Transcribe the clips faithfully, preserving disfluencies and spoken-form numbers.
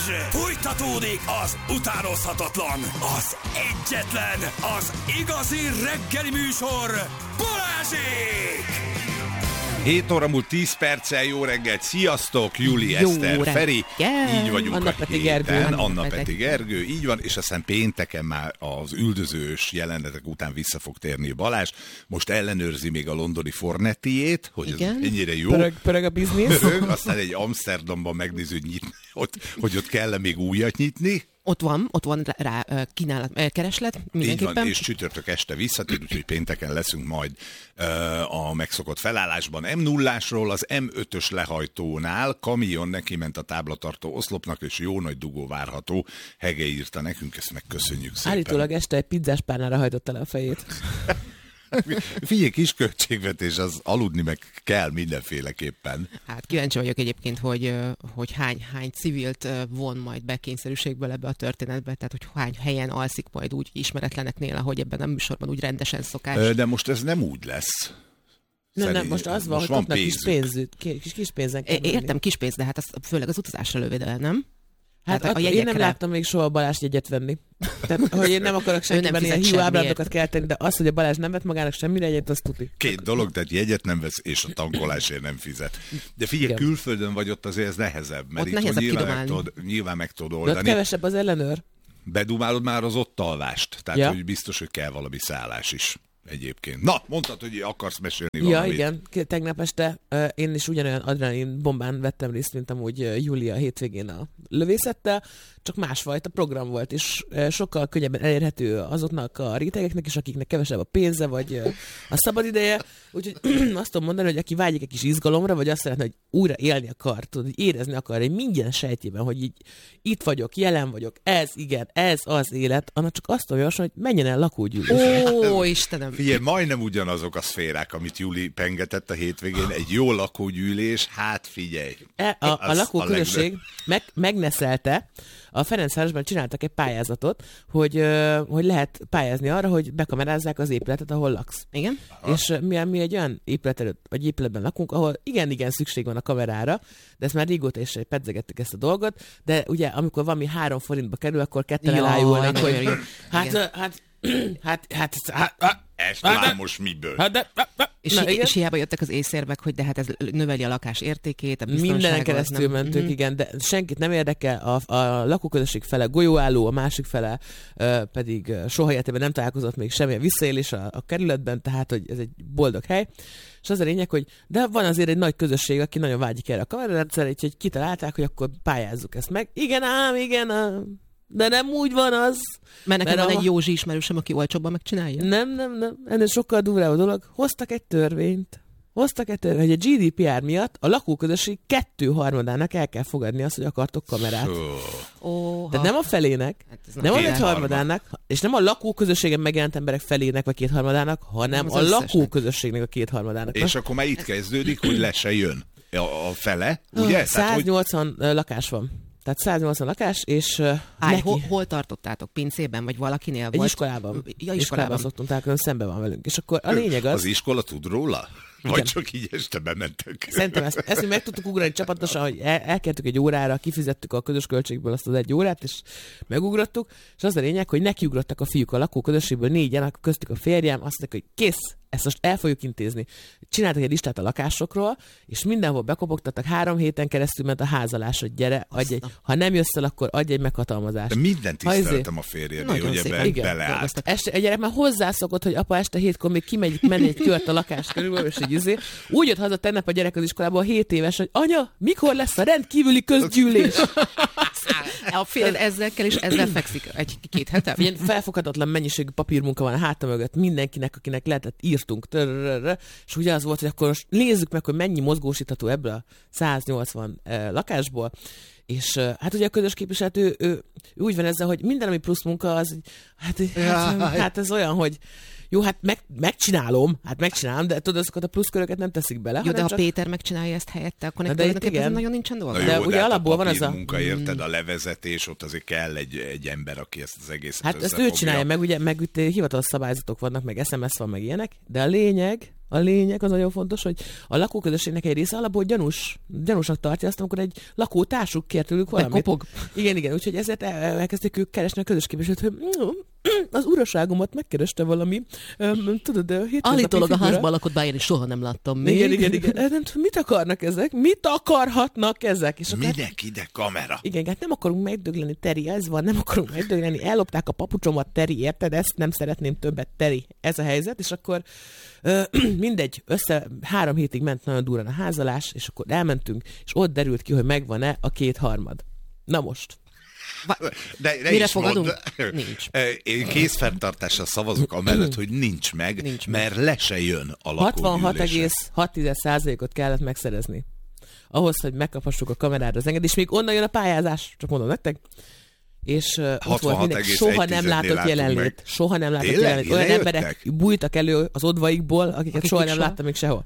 Fújtatódik az utánozhatatlan, az egyetlen, az igazi reggeli műsor, Balázsék! hét óra múlt tíz perccel, jó reggelt, sziasztok, Júli, Eszter, Feri, így vagyunk Anna a Peti héten, Gergő. Anna Peti Gergő, így van, és aztán pénteken már az üldözős jelenetek után vissza fog térni Balázs, most ellenőrzi még a londoni Fornettiét, hogy igen? ez ennyire jó. Pörög, pörög a biznisz. Pörög, aztán egy Amsterdamban megnéző, hogy, nyitni, ott, hogy ott kell még újat nyitni. Ott van, ott van rá kínálat, kereslet, mindenképpen. Így van, és csütörtök este visszatér, úgyhogy pénteken leszünk majd uh, a megszokott felállásban. em nullásról az em ötös lehajtónál kamion neki ment a táblatartó oszlopnak, és jó nagy dugó várható. Hege írta nekünk, ezt megköszönjük szépen. Állítólag este egy pizzás párnára hajtotta le a fejét. Figyelj, kis költségvetés, az aludni meg kell mindenféleképpen. Hát kíváncsi vagyok egyébként, hogy, hogy hány, hány civilt von majd be kényszerűségből ebbe a történetbe, tehát hogy hány helyen alszik majd úgy ismeretleneknél, ahogy ebben a műsorban úgy rendesen szokás. De most ez nem úgy lesz. Nem, nem, most az van, most hogy kapnak kis pénzűt, kis, kis pénzen kell Értem, menni. Kis pénz, de hát az főleg az utazásra löved el, nem? Hát a, a én nem láttam még soha Balázs jegyet venni. Tehát, hogy én nem akarok senkiben ilyen hiú ábrándokat kelteni, de az, hogy a Balázs nem vett magának semmire jegyet, az tuti. Két dolog, tehát jegyet nem vesz, és a tankolásért nem fizet. De figyelj, igen, külföldön vagy ott azért ez nehezebb, mert ott itt nehezebb nyilván, meg tudod, nyilván meg tudod oldani. De ott kevesebb az ellenőr. Bedumálod már az ott alvást, tehát ja, hogy biztos, hogy kell valami szállás is. Egyébként. Na, mondtad, hogy akarsz mesélni ja, valamit. Ja, igen. Tegnap este uh, én is ugyanolyan adrenalin bombán vettem részt, mint amúgy uh, Júlia hétvégén a lövészettel, csak másfajta program volt, és uh, sokkal könnyebben elérhető azoknak a rétegeknek is, akiknek kevesebb a pénze, vagy uh, a szabadideje. Úgyhogy azt tudom mondani, hogy aki vágyik egy kis izgalomra, vagy azt szeretne, hogy újra élni akar, tudod, hogy érezni akar egy minden sejtjében, hogy így itt vagyok, jelen vagyok, ez igen, ez az élet, annak csak azt tudom javasolni, hogy menjen el lakógyűlésre. Ó, Istenem! Figyelj, majdnem ugyanazok a szférák, amit Júli pengetett a hétvégén, egy jó lakógyűlés, hát figyelj. E, a, a lakóközösség meg, megneszelte, a Ferencvárosban csináltak egy pályázatot, hogy, uh, hogy lehet pályázni arra, hogy bekamerázzák az épületet, ahol laksz. Igen. Aha. És uh, mi, mi egy olyan épület előtt, vagy épületben lakunk, ahol igen-igen szükség van a kamerára, de ezt már régóta is pedzegettük ezt a dolgot, de ugye amikor valami három forintba kerül, akkor ketten elájulnak, hogy hát, hát, hát, hát, hát, hát, hát ezt már most miből? Hát de, és, na, és hiába jöttek az észérvek, hogy de hát ez növeli a lakás értékét, a biztonságot. Mindenen keresztül nem... mentünk, mm-hmm. igen, de senkit nem érdekel, a, a lakóközösség fele golyóálló, a másik fele uh, pedig uh, soha életében nem találkozott még semmilyen visszaélés a, a kerületben, tehát hogy ez egy boldog hely. És az a lényeg, hogy de van azért egy nagy közösség, aki nagyon vágyik erre a kamerarendszerre, úgyhogy kitalálták, hogy akkor pályázzuk ezt meg. Igen ám, igen ám. De nem úgy van az. Mert nekem mert van a... egy Józsi ismerősöm, aki olcsóbban megcsinálja. Nem, nem, nem. Ennél sokkal durvább a dolog. Hoztak egy törvényt. Hoztak egy törvényt, hogy a gé dé pé er miatt a lakóközösség kettő harmadának el kell fogadni azt, hogy akartok kamerát. Oh, de nem a felének, hát nem a egy harmadának, és nem a lakóközösségen megjelent emberek felének vagy kétharmadának, hanem a lakóközösségnek a kétharmadának. És akkor már itt kezdődik, hogy le se jön a fele, ugye? száznyolcvan Tehát, hogy... lakás van. Tehát száznyolcvan lakás, és uh, Állj, neki... hol, hol tartottátok? Pincében, vagy valakinél egy volt? Iskolában. Ja, iskolában. Iskolában szoktunk találkozni, szemben van velünk. És akkor a lényeg az... Az iskola tud róla? Vagy igen, csak így este bementek? Szerintem ezt, ezt mi meg tudtuk ugrani csapatosan, hogy el, elkértük egy órára, kifizettük a közös költségből azt az egy órát, és megugrottuk, és az a lényeg, hogy nekiugrottak a fiúk a lakóközösségből négyen, köztük a férjem, azt mondták, hogy kész, ezt most el fogjuk intézni. Csináltak egy listát a lakásokról, és mindenhol bekopogtattak, három héten keresztül ment a házalás, hogy gyere, adj egy, ha nem jössz el, akkor adj egy meghatalmazást. De mindent tiszteltem a férjedé, hogy ebben beleállt. Este, egy gyerek már hozzászokott, hogy apa este hétkor még kimegy, menni egy kört a lakás körülbelül, és egy izé. Úgy jött haza tegnap a gyerek az iskolából, hét éves, hogy anya, mikor lesz a rendkívüli közgyűlés? A férjed ezzel kell, és ezzel fekszik egy-két hete. Ilyen felfoghatatlan mennyiségű papírmunka van a háta mögött mindenkinek, akinek lehetett írtunk. Törörörö, és ugye az volt, hogy akkor most nézzük meg, hogy mennyi mozgósítható ebből a száznyolcvan eh, lakásból. És uh, hát ugye a közös képviselő, ő, ő, ő úgy van ezzel, hogy minden, ami plusz munka, az hát, hát, hát ez olyan, hogy Jó, hát meg, megcsinálom, hát megcsinálom, de tudod, azokat a pluszköröket nem teszik bele. Jó, de ha csak... Péter megcsinálja ezt helyette, akkor Na, neki de itt ezen nagyon nincsen dolga. Na De jó, ugye de hát alapból a van az a- munka, érted, a levezetés, ott azért kell egy, egy ember, aki ezt az egészet Hát ezt összefogja. ő csinálja, meg ugye meg itt hivatalos szabályzatok vannak, meg es em es van, meg ilyenek, de a lényeg, a lényeg az nagyon fontos, hogy a lakóközösségnek egy része alapból gyanús, gyanúsnak tartja azt, amikor egy lakótársuk kér tőlük valamit. Bekopog. Igen, igen, úgyhogy ezért el- elkezdték ők keresni a közös képviselőt, hogy az uraságomat megkereste valami, öm, tudod, a hétköznapi Állítólag a figura. házban lakott, bár én is soha nem láttam még. Igen, igen, igen. Nem tudom, mit akarnak ezek? Mit akarhatnak ezek? És akkor- Minek ide kamera? Igen, hát nem akarunk megdögleni, Teri, ez van, nem akarunk megdögleni, ellopták a papucsomat, Teri, érted? Ezt nem szeretném többet, Teri. Ez a helyzet, és akkor ö, mindegy, össze három hétig ment nagyon durran a házalás, és akkor elmentünk, és ott derült ki, hogy megvan-e a kétharmad. Na most. De, de Mire is fogadunk? mondd. Nincs. Én készfenntartással szavazok amellett, hogy nincs meg, Nincs mert le se jön a hatvanhat lakógyűlésen. egész hat százalékot kellett megszerezni. Ahhoz, hogy megkaphassuk a kamerára az engedést, és még onnan jön a pályázás, csak mondom nektek. És uh, ott volt mindenki, soha nem látott jelenlét. meg. Soha nem látott Tényleg? jelenlét. Olyan Lejöttek? emberek bújtak elő az odvaikból, akiket Akik soha még nem soha. láttam még sehol.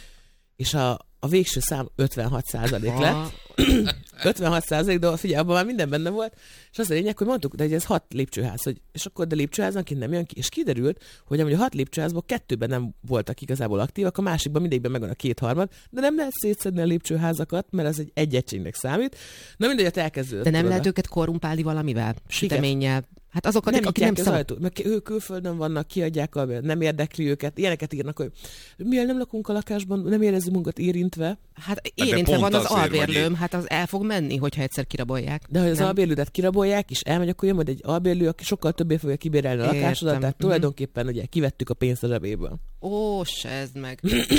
És a, a végső szám ötvenhat százalék Ah. lett. ötvenhat százalék, de figyelj, abban már minden benne volt. És az a lényeg, hogy mondtuk, de hogy ez hat lépcsőház, hogy, és akkor de lépcsőházan kint nem jön ki. És kiderült, hogy amúgy a hat lépcsőházból kettőben nem voltak igazából aktívak, a másikban mindegyikben megvan a kétharmad, de nem lehet szétszedni a lépcsőházakat, mert ez egy egy egységnek számít. Na mindegy, ott elkezdődött. De nem tudod, lehet őket korrumpálni valamivel? Süteménnyel? Hát azokat, nem akik nyitják nem az szab... ajtót, mert ők külföldön vannak, kiadják, a, nem érdekli őket, ilyeneket írnak, hogy miért nem lakunk a lakásban, nem érezzük munkat érintve, Hát de érintve pont van az azért vagy albérlőm, itt. hát az el fog menni, hogyha egyszer kirabolják. de hogy az Nem? albérlődet kirabolják, és elmegy, akkor jön majd egy albérlő, aki sokkal többé fogja kibérelni a Értem. lakásodat, tehát Mhm. tulajdonképpen ugye kivettük a pénzt a zsebéből. Ó, se ez meg.